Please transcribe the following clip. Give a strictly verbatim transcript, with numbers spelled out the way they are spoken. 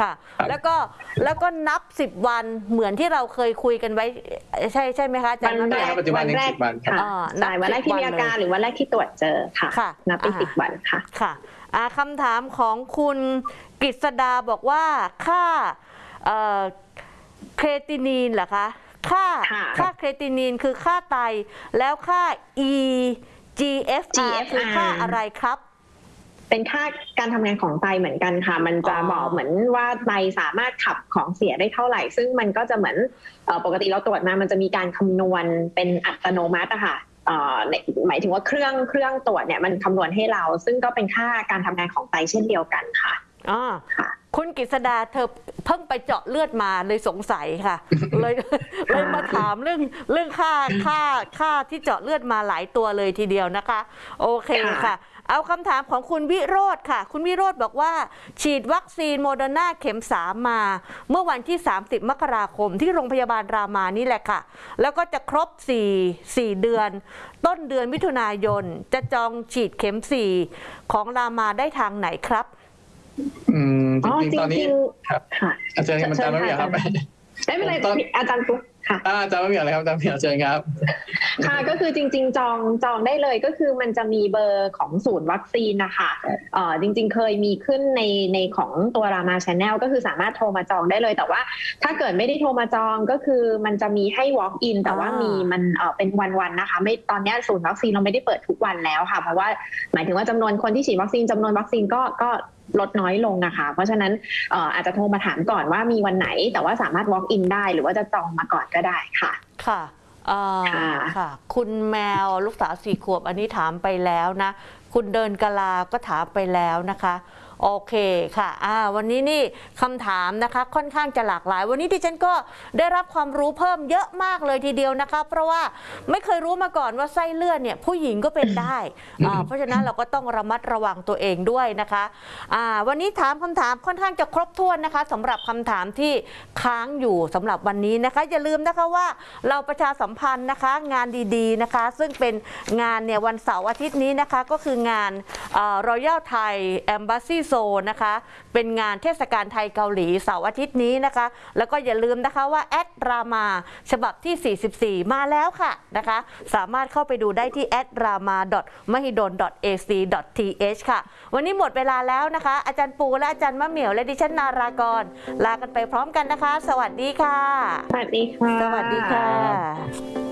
ค่ะแล้วก็แล้วก็นับสิบวันเหมือนที่เราเคยคุยกันไว้ใช่ใช่ไหมคะอาจารย์วันแรกวันแรกค่ะใช่วันแรกที่มีอาการหรือวันแรกที่ตรวจเจอค่ะนับไปสิบวันค่ะค่ะคำถามของคุณกฤษดาบอกว่าค่าเครตินีนเหรอคะค่าค่าเครตินีนคือค่าไตแล้วค่า อี จี เอฟ อาร์ คือค่าอะไรครับเป็นค่าการทำงานของไตเหมือนกันค่ะมันจะบอกเหมือนว่าไตสามารถขับของเสียได้เท่าไหร่ซึ่งมันก็จะเหมือนปกติเราตรวจมามันจะมีการคำนวณเป็นอัตโนมัติอะค่ะหมายถึงว่าเครื่องเครื่องตรวจเนี่ยมันคำนวณให้เราซึ่งก็เป็นค่าการทำงานของไตเช่นเดียวกันค่ะอ๋อคุณกฤษดาเธอเพิ่งไปเจาะเลือดมาเลยสงสัยค่ะเลยเลยมาถามเรื่องเรื่องค่าค่าค่าที่เจาะเลือดมาหลายตัวเลยทีเดียวนะคะโอเคค่ะเอาคำถามของคุณวิโรจน์ค่ะคุณวิโรจน์บอกว่าฉีดวัคซีนโมเดอร์นาเข็มสามมาเมื่อวันที่สามสิบมกราคมที่โรงพยาบาลรามานี่แหละค่ะแล้วก็จะครบสี่ สี่เดือนต้นเดือนมิถุนายนจะจองฉีดเข็มสี่ของรามาได้ทางไหนครับอืมจริงๆตอนนี้ครับอาจารย์อาจารย์ไม่อยากครับไม่เป็นไรอาจารย์ปุ๊บค่ะอาจารย์ไม่มีอะไรครับอาจารย์เพียงเชิญครับค่ะก็คือจริงๆจองจองได้เลยก็คือมันจะมีเบอร์ของศูนย์วัคซีนนะคะเอ่อจริงๆเคยมีขึ้นในในของตัวรามาชาแนลก็คือสามารถโทรมาจองได้เลยแต่ว่าถ้าเกิดไม่ได้โทรมาจองก็คือมันจะมีให้ walk in แต่ว่ามีมันเอ่อเป็นวันๆนะคะไม่ตอนนี้ศูนย์วัคซีนเราไม่ได้เปิดทุกวันแล้วค่ะเพราะว่าหมายถึงว่าจำนวนคนที่ฉีดวัคซีนจำนวนวัคซีนก็ก็ลดน้อยลงนะคะเพราะฉะนั้นเอ่ออาจจะโทรมาถามก่อนว่ามีวันไหนแต่ว่าสามารถ walk in ได้หรือว่าจะจองมาก่อนก็ได้ค่ะค่ะค่ะคุณแมวลูกสาวสี่ขวบอันนี้ถามไปแล้วนะคุณเดินกะลาก็ถามไปแล้วนะคะโอเคค่ะอ่าวันนี้นี่คำถามนะคะค่อนข้างจะหลากหลายวันนี้ดิฉันก็ได้รับความรู้เพิ่มเยอะมากเลยทีเดียวนะคะเพราะว่าไม่เคยรู้มาก่อนว่าไส้เลื่อนเนี่ยผู้หญิงก็เป็นได้อ่าเพราะฉะนั้นเราก็ต้องระมัดระวังตัวเองด้วยนะคะอ่าวันนี้ถามคำถามค่อนข้างจะครบถ้วนนะคะสำหรับคำถามที่ค้างอยู่สำหรับวันนี้นะคะอย่าลืมนะคะว่าเราประชาสัมพันธ์นะคะงานดีๆนะคะซึ่งเป็นงานเนี่ยวันเสาร์อาทิตย์นี้นะคะก็คืองานรอยัลไทยแอมบาซีโซนะคะเป็นงานเทศกาลไทยเกาหลีเสาร์อาทิตย์นี้นะคะแล้วก็อย่าลืมนะคะว่าแอดรามาฉบับที่สี่สิบสี่มาแล้วค่ะนะคะสามารถเข้าไปดูได้ที่ แอท รามา ดอท มหิดล ดอท เอ ซี ดอท ที เอช ค่ะวันนี้หมดเวลาแล้วนะคะอาจารย์ปูและอาจารย์มะเหมี่ยวและดิฉันนารากรลากันไปพร้อมกันนะคะสวัสดีค่ะสวัสดีค่ะสวัสดีค่ะ